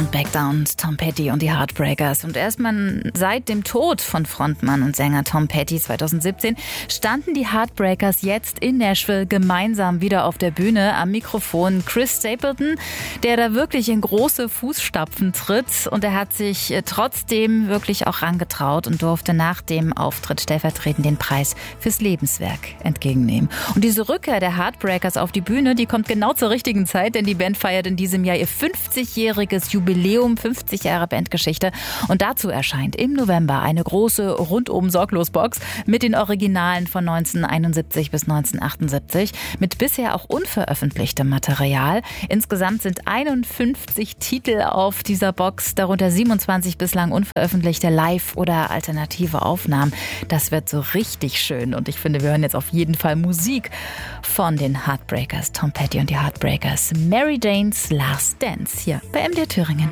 Don't Back Down, Tom Petty und die Heartbreakers. Und erstmal seit dem Tod von Frontmann und Sänger Tom Petty 2017 standen die Heartbreakers jetzt in Nashville gemeinsam wieder auf der Bühne. Am Mikrofon Chris Stapleton, der da wirklich in große Fußstapfen tritt. Und er hat sich trotzdem wirklich auch rangetraut und durfte nach dem Auftritt stellvertretend den Preis fürs Lebenswerk entgegennehmen. Und diese Rückkehr der Heartbreakers auf die Bühne, die kommt genau zur richtigen Zeit, denn die Band feiert in diesem Jahr ihr 50-jähriges Jubiläum, 50 Jahre Bandgeschichte. Und dazu erscheint im November eine große Rundum-Sorglos-Box mit den Originalen von 1971 bis 1978, mit bisher auch unveröffentlichtem Material. Insgesamt sind 51 Titel auf dieser Box, darunter 27 bislang unveröffentlichte Live- oder alternative Aufnahmen. Das wird so richtig schön und ich finde, wir hören jetzt auf jeden Fall Musik von den Heartbreakers, Tom Petty und die Heartbreakers. Mary Jane's Last Dance hier bei MDR Thüringen.